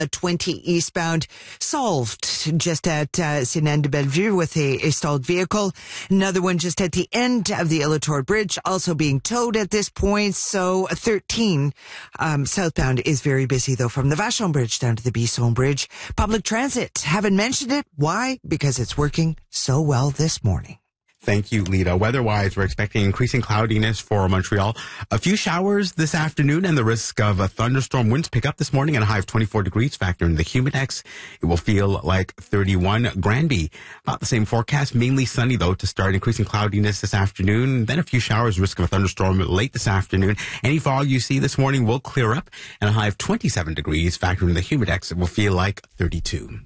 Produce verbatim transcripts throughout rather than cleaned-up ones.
twenty eastbound solved just at uh, Sainte-Anne de Bellevue with a, a stalled vehicle. Another one just at the end of the Illitor Bridge, also being towed at this point. So thirteen um, southbound is very busy, though, from the Vachon Bridge down to the Bisson Bridge. Public transit, haven't mentioned it. Why? Because it's working so well this morning. Thank you, Lita. Weather-wise, we're expecting increasing cloudiness for Montreal. A few showers this afternoon and the risk of a thunderstorm. Winds pick up this morning at a high of twenty-four degrees. Factor in the humidex. It will feel like thirty-one. Granby, about the same forecast. Mainly sunny, though, to start. Increasing cloudiness this afternoon. Then a few showers. Risk of a thunderstorm late this afternoon. Any fog you see this morning will clear up. And a high of twenty-seven degrees. Factor in the humidex. It will feel like thirty-two.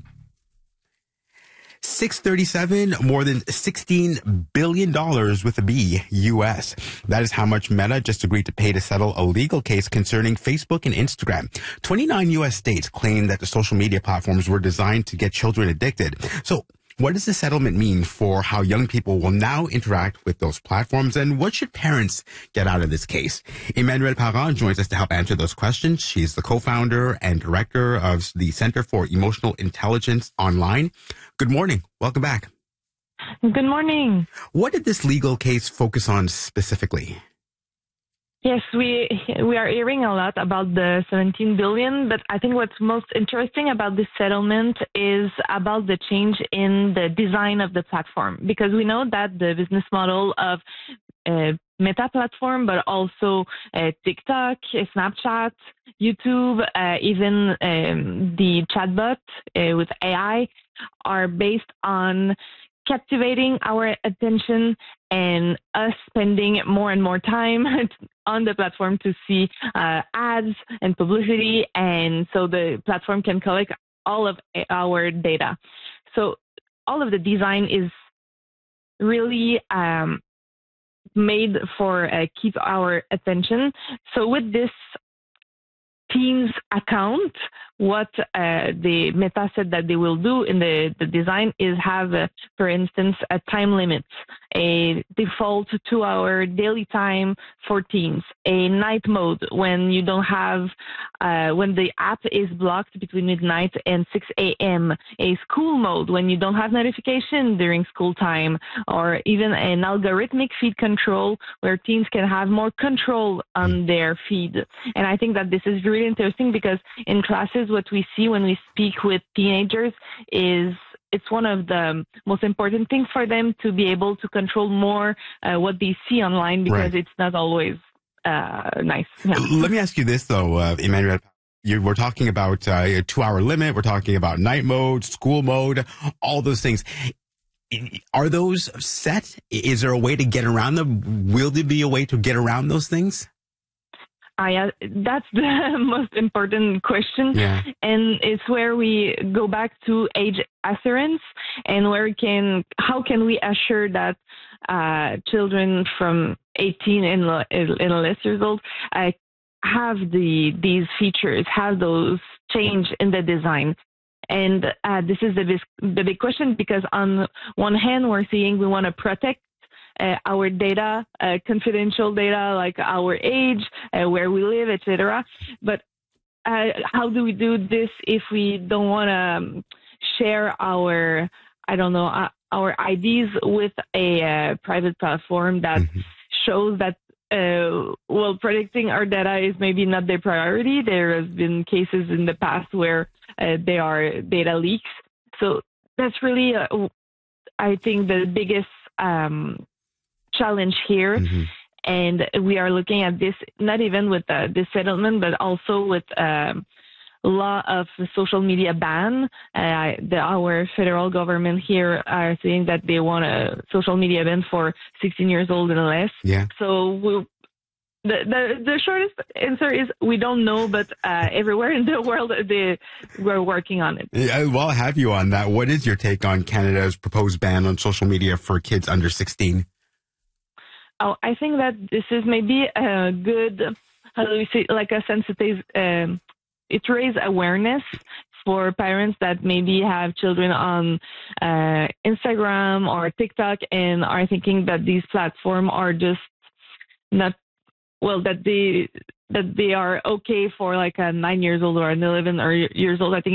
six thirty-seven, more than sixteen billion dollars with a B, U S. That is how much Meta just agreed to pay to settle a legal case concerning Facebook and Instagram. twenty-nine U S states claim that the social media platforms were designed to get children addicted. So what does the settlement mean for how young people will now interact with those platforms, and what should parents get out of this case? Emmanuelle Parent joins us to help answer those questions. She's the co-founder and director of the Center for Emotional Intelligence Online. Good morning. Welcome back. Good morning. What did this legal case focus on specifically? Yes, we we are hearing a lot about the seventeen billion, but I think what's most interesting about this settlement is about the change in the design of the platform, because we know that the business model of uh, Meta platform, but also uh, TikTok, Snapchat, YouTube, uh, even um, the chatbot uh, with A I are based on captivating our attention and us spending more and more time on the platform to see uh, ads and publicity, and so the platform can collect all of our data. So all of the design is really um, made for uh, keep our attention. So with this Teams account, what uh, the Meta said that they will do in the, the design is have, uh, for instance, a time limit, a default two-hour daily time for Teams, a night mode when you don't have, uh, when the app is blocked between midnight and six a.m., a school mode when you don't have notification during school time, or even an algorithmic feed control where teens can have more control on their feed. And I think that this is really interesting because in classes, what we see when we speak with teenagers is it's one of the most important things for them to be able to control more uh, what they see online, because Right. it's not always uh, nice. Yeah. Let me ask you this, though, uh, Emmanuelle. You, we're talking about uh, a two-hour limit. We're talking about night mode, school mode, all those things. Are those set? Is there a way to get around them? Will there be a way to get around those things? I, uh, that's the most important question. Yeah. And it's where we go back to age assurance and where can, how can we assure that uh, children from eighteen and, and less years old uh, have the these features, have those change in the design. And uh, this is the, the big question, because on one hand, we're saying we want to protect Uh, our data, uh, confidential data, like our age, uh, where we live, et cetera. But uh, how do we do this if we don't want to um, share our, I don't know, uh, our I Ds with a uh, private platform that mm-hmm. shows that, uh, well, protecting our data is maybe not their priority. There has been cases in the past where uh, there are data leaks. So that's really, uh, I think, the biggest um, challenge here. Mm-hmm. And we are looking at this not even with uh, this settlement, but also with um, law of social media ban. Uh, the, our federal government here are saying that they want a social media ban for sixteen years old and less. Yeah. So we'll, the, the the shortest answer is we don't know, but uh, everywhere in the world they we're working on it. Yeah, well, I have you on that. What is your take on Canada's proposed ban on social media for kids under sixteen? Oh, I think that this is maybe a good, how do we say, like a sensitive, um, it raises awareness for parents that maybe have children on uh, Instagram or TikTok and are thinking that these platforms are just not, well, that they that they are okay for like a nine years old or an eleven or years old. I think